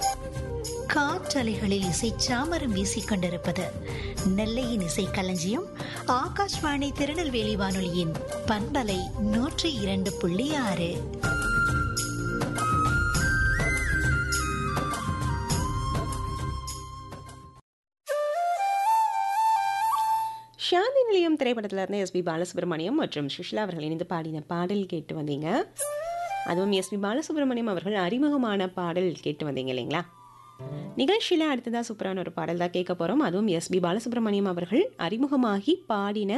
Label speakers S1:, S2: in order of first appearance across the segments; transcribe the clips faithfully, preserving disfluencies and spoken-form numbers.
S1: காற்றலைகளில் இசை சாமரம் வீசிக் கொண்டிருப்பது நெல்லையின் இசை களஞ்சியம் ஆகாஷ்வாணி திருநெல்வேலி வானொலியின் பண்பலை நூற்றி இரண்டு புள்ளி ஆறு.
S2: சாந்தி நிலையம் திரைப்படத்தில் இருந்து எஸ்பி பாலசுப்ரமணியம் மற்றும் சுஷிலா அவர்கள் இணைந்து பாடின பாடல் கேட்டு வந்தீங்க. அதுவும் எஸ்பி பாலசுப்ரமணியம் அவர்கள் அறிமுகமான பாடல் கேட்டு வந்தீங்க இல்லைங்களா? நிகழ்ச்சியில் அடுத்ததாக சூப்பரான ஒரு பாடல் தான் கேட்க போகிறோம். அதுவும் எஸ்பி பாலசுப்ரமணியம் அவர்கள் அறிமுகமாகி பாடின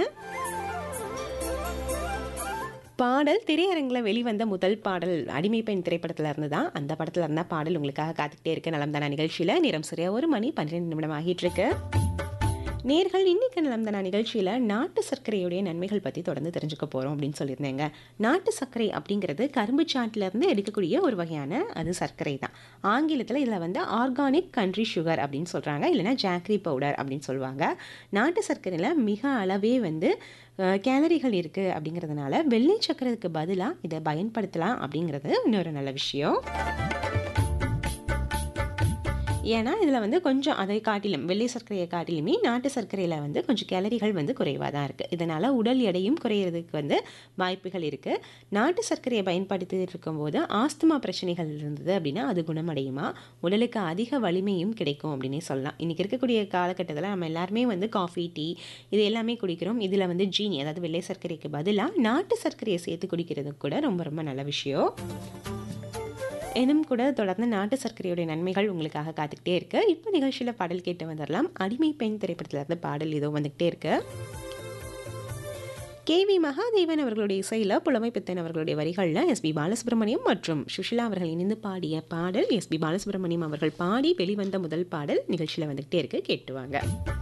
S2: பாடல் திரையரங்கில் வெளிவந்த முதல் பாடல் அடிமை பெண் திரைப்படத்தில் இருந்து தான். அந்த படத்தில் இருந்தால் பாடல் உங்களுக்காக காத்துக்கிட்டே இருக்கு. நலம் தானா நிகழ்ச்சியில் நேரம் சரியா ஒரு மணி பன்னிரெண்டு நிமிடம் ஆகிட்டு இருக்கு. நேர்கள் இன்னைக்கு நலம் தானா நிகழ்ச்சியில் நாட்டு சர்க்கரையுடைய நன்மைகள் பற்றி தொடர்ந்து தெரிஞ்சுக்க போகிறோம் அப்படின்னு சொல்லியிருந்தேங்க. நாட்டு சர்க்கரை அப்படிங்கிறது கரும்பு சாட்டிலேருந்து எடுக்கக்கூடிய ஒரு வகையான அது சர்க்கரை தான். ஆங்கிலத்தில் இதில் வந்து ஆர்கானிக் கண்ட்ரி சுகர் அப்படின்னு சொல்கிறாங்க, இல்லைனா ஜாக்ரி பவுடர் அப்படின்னு சொல்லுவாங்க. நாட்டு சர்க்கரையில் மிக அளவே வந்து கேலரிகள் இருக்குது அப்படிங்கிறதுனால வெள்ளை சர்க்கரைக்கு பதிலாக இதை பயன்படுத்தலாம் அப்படிங்கிறது இன்னொரு நல்ல விஷயம். ஏன்னா இதில் வந்து கொஞ்சம் அதை காட்டிலும் வெள்ளை சர்க்கரையை காட்டிலுமே நாட்டு சர்க்கரையில் வந்து கொஞ்சம் கேலரிகள் வந்து குறைவாக தான் இருக்குது. இதனால் உடல் எடையும் குறையிறதுக்கு வந்து வாய்ப்புகள் இருக்குது. நாட்டு சர்க்கரையை பயன்படுத்திட்டு இருக்கும்போது ஆஸ்துமா பிரச்சனைகள் இருந்தது அப்படின்னா அது குணமடையுமா, உடலுக்கு அதிக வலிமையும் கிடைக்கும் அப்படின்னே சொல்லலாம். இன்றைக்கி இருக்கக்கூடிய காலகட்டத்தில் நம்ம எல்லாருமே வந்து காஃபி, டீ இது எல்லாமே குடிக்கிறோம். இதில் வந்து ஜீனி அதாவது வெள்ளை சர்க்கரைக்கு பதிலாக நாட்டு சர்க்கரையை சேர்த்து குடிக்கிறது கூட ரொம்ப ரொம்ப நல்ல விஷயம். எனும் கூட தொடர்ந்து நாட்டு சர்க்கரையுடைய நன்மைகள் உங்களுக்காக காத்துக்கிட்டே இருக்கு. இப்போ நிகழ்ச்சியில் பாடல் கேட்டு வந்துடலாம். அடிமை பெண் திரைப்படத்தில் இருந்து பாடல் ஏதோ வந்துக்கிட்டே இருக்கு. கே வி மகாதேவன் அவர்களுடைய இசையில் புலமை பித்தன் அவர்களுடைய வரிகளில் எஸ்பி பாலசுப்ரமணியம் மற்றும் சுஷிலா அவர்கள் இணைந்து பாடிய பாடல். எஸ்பி பாலசுப்ரமணியம் அவர்கள் பாடி வெளிவந்த முதல் பாடல் நிகழ்ச்சியில் வந்துக்கிட்டே இருக்கு. கேட்டுவாங்க.